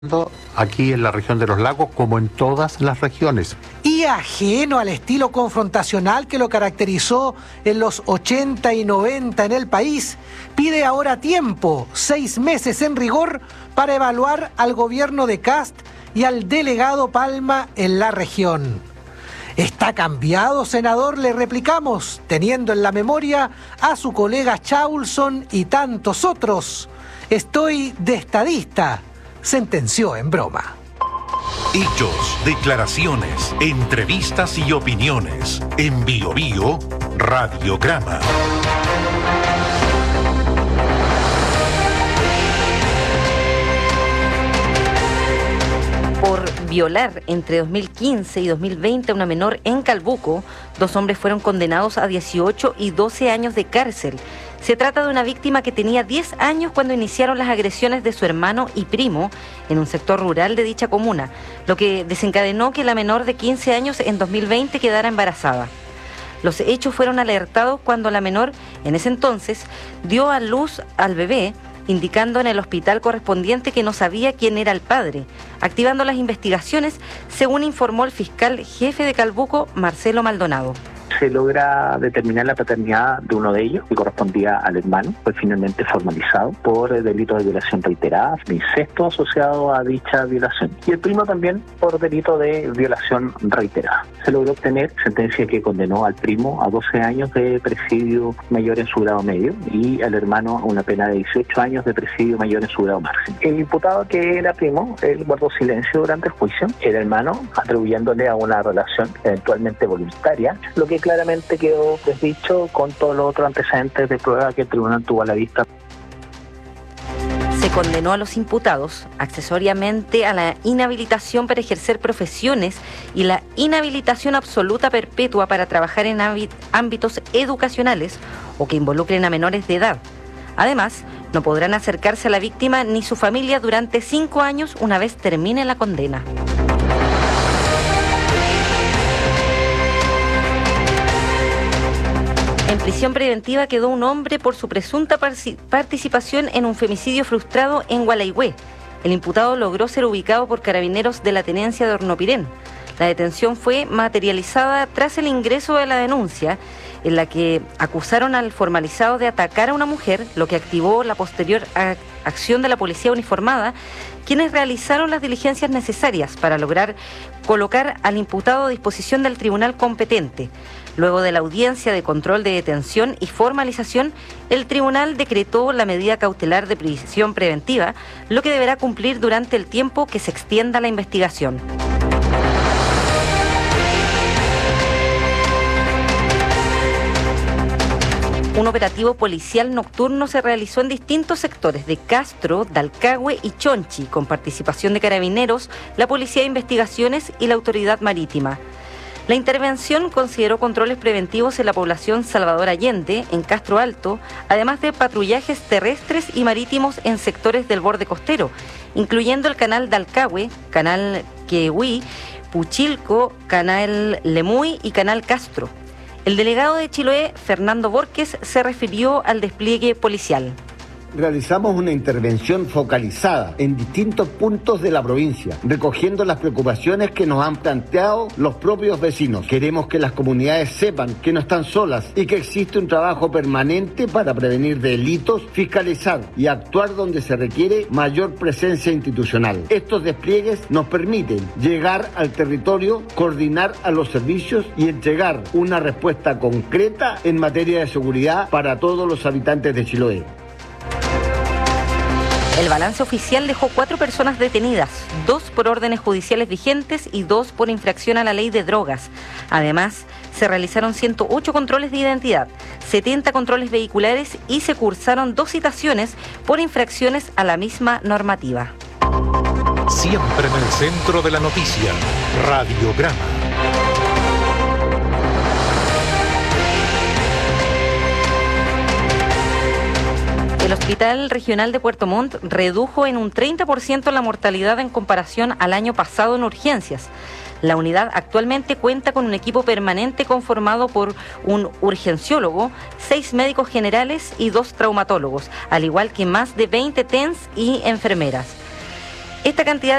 Aquí en la región de los lagos, como en todas las regiones. Y ajeno al estilo confrontacional que lo caracterizó en los 80 y 90 en el país, pide ahora tiempo, 6 meses en rigor, para evaluar al gobierno de Kast y al delegado Palma en la región. ¿Está cambiado, senador?, le replicamos, teniendo en la memoria a su colega Chaulson y tantos otros. Estoy de estadista, sentenció en broma. Hechos, declaraciones, entrevistas y opiniones. En Bio Bio, Radiograma. Por violar entre 2015 y 2020 a una menor en Calbuco, 2 hombres fueron condenados a 18 y 12 años de cárcel. Se trata de una víctima que tenía 10 años cuando iniciaron las agresiones de su hermano y primo en un sector rural de dicha comuna, lo que desencadenó que la menor de 15 años en 2020 quedara embarazada. Los hechos fueron alertados cuando la menor, en ese entonces, dio a luz al bebé, indicando en el hospital correspondiente que no sabía quién era el padre, activando las investigaciones, según informó el fiscal jefe de Calbuco, Marcelo Maldonado. Se logra determinar la paternidad de uno de ellos, que correspondía al hermano, fue finalmente formalizado por delito de violación reiterada, de incesto asociado a dicha violación, y el primo también por delito de violación reiterada. Se logró obtener sentencia que condenó al primo a 12 años de presidio mayor en su grado medio y al hermano a una pena de 18 años de presidio mayor en su grado máximo. El imputado, que era primo, él guardó silencio durante el juicio, el hermano atribuyéndole a una relación eventualmente voluntaria, lo que claramente quedó desdicho con todos los otros antecedentes de prueba que el tribunal tuvo a la vista. Se condenó a los imputados accesoriamente a la inhabilitación para ejercer profesiones y la inhabilitación absoluta perpetua para trabajar en ámbitos educacionales o que involucren a menores de edad. Además, no podrán acercarse a la víctima ni su familia durante 5 años una vez termine la condena. En prisión preventiva quedó un hombre por su presunta participación en un femicidio frustrado en Gualeguay. El imputado logró ser ubicado por carabineros de la tenencia de Hornopirén. La detención fue materializada tras el ingreso de la denuncia, en la que acusaron al formalizado de atacar a una mujer, lo que activó la posterior acción de la policía uniformada, quienes realizaron las diligencias necesarias para lograr colocar al imputado a disposición del tribunal competente. Luego de la audiencia de control de detención y formalización, el tribunal decretó la medida cautelar de prisión preventiva, lo que deberá cumplir durante el tiempo que se extienda la investigación. Un operativo policial nocturno se realizó en distintos sectores de Castro, Dalcahue y Chonchi, con participación de carabineros, la Policía de Investigaciones y la Autoridad Marítima. La intervención consideró controles preventivos en la población Salvador Allende, en Castro Alto, además de patrullajes terrestres y marítimos en sectores del borde costero, incluyendo el canal Dalcahue, canal Quehuí, Puchilco, canal Lemuy y canal Castro. El delegado de Chiloé, Fernando Borges, se refirió al despliegue policial. Realizamos una intervención focalizada en distintos puntos de la provincia, recogiendo las preocupaciones que nos han planteado los propios vecinos. Queremos que las comunidades sepan que no están solas y que existe un trabajo permanente para prevenir delitos, fiscalizar y actuar donde se requiere mayor presencia institucional. Estos despliegues nos permiten llegar al territorio, coordinar a los servicios y entregar una respuesta concreta en materia de seguridad para todos los habitantes de Chiloé. El balance oficial dejó 4 personas detenidas, 2 por órdenes judiciales vigentes y 2 por infracción a la ley de drogas. Además, se realizaron 108 controles de identidad, 70 controles vehiculares y se cursaron 2 citaciones por infracciones a la misma normativa. Siempre en el centro de la noticia, Radiograma. El Hospital Regional de Puerto Montt redujo en un 30% la mortalidad en comparación al año pasado en urgencias. La unidad actualmente cuenta con un equipo permanente conformado por un urgenciólogo, 6 médicos generales y 2 traumatólogos, al igual que más de 20 TENS y enfermeras. Esta cantidad